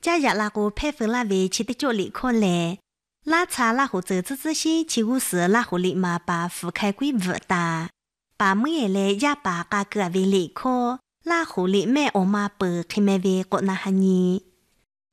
假日拉古佩服拉维去的脚里可嘞，拉查拉胡走之些，其故事拉胡里马把覆盖归不大，把每嘞也把嘎个为里可，拉胡里买我妈不开买为国那哈尼。